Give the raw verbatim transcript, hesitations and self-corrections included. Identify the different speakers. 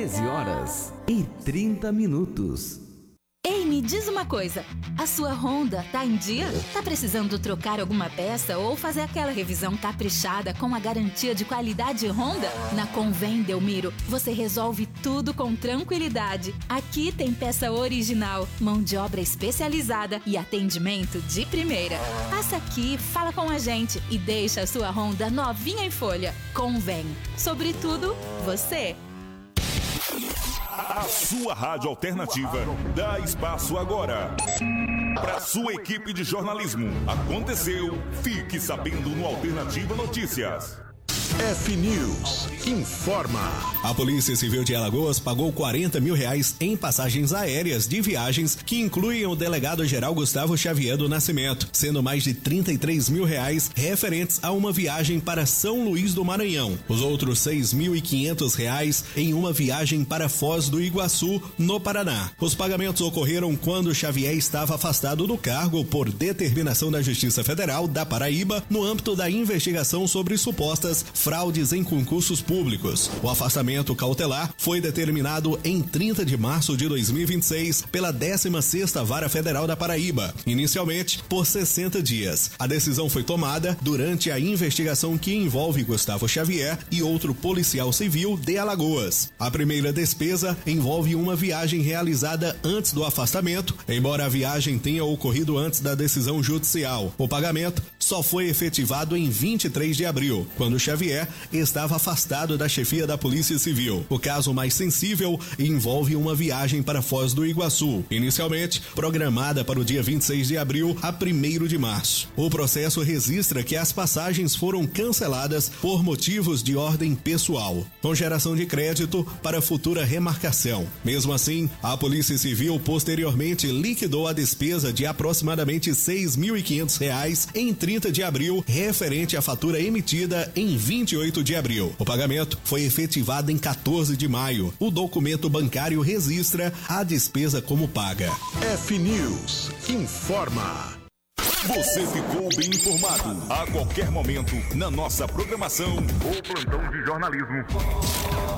Speaker 1: treze horas e trinta minutos.
Speaker 2: Ei, me diz uma coisa, a sua Honda tá em dia? Tá precisando trocar alguma peça ou fazer aquela revisão caprichada com a garantia de qualidade Honda? Na Convém Delmiro, você resolve tudo com tranquilidade. Aqui tem peça original, mão de obra especializada e atendimento de primeira. Passa aqui, fala com a gente e deixa a sua Honda novinha em folha. Convém, sobretudo você.
Speaker 3: A sua rádio alternativa dá espaço agora para sua equipe de jornalismo. Aconteceu, fique sabendo no Alternativa Notícias.
Speaker 4: F News informa.
Speaker 5: A Polícia Civil de Alagoas pagou quarenta mil reais em passagens aéreas de viagens que incluem o delegado-geral Gustavo Xavier do Nascimento, sendo mais de trinta e três mil reais referentes a uma viagem para São Luís do Maranhão. Os outros seis mil e quinhentos reais em uma viagem para Foz do Iguaçu, no Paraná. Os pagamentos ocorreram quando Xavier estava afastado do cargo por determinação da Justiça Federal da Paraíba no âmbito da investigação sobre supostas fraudes em concursos públicos. O afastamento cautelar foi determinado em trinta de março de dois mil e vinte e seis pela décima sexta Vara Federal da Paraíba, inicialmente por sessenta dias. A decisão foi tomada durante a investigação que envolve Gustavo Xavier e outro policial civil de Alagoas. A primeira despesa envolve uma viagem realizada antes do afastamento, embora a viagem tenha ocorrido antes da decisão judicial. O pagamento só foi efetivado em vinte e três de abril, quando Xavier estava afastado da chefia da Polícia Civil. O caso mais sensível envolve uma viagem para Foz do Iguaçu, inicialmente programada para o dia vinte e seis de abril a primeiro de março. O processo registra que as passagens foram canceladas por motivos de ordem pessoal, com geração de crédito para futura remarcação. Mesmo assim, a Polícia Civil posteriormente liquidou a despesa de aproximadamente seis mil e quinhentos reais em trinta de abril, referente à fatura emitida em vinte e oito de abril. O pagamento foi efetivado em quatorze de maio. O documento bancário registra a despesa como paga.
Speaker 4: F News informa.
Speaker 3: Você ficou bem informado. A qualquer momento, na nossa programação, o plantão de jornalismo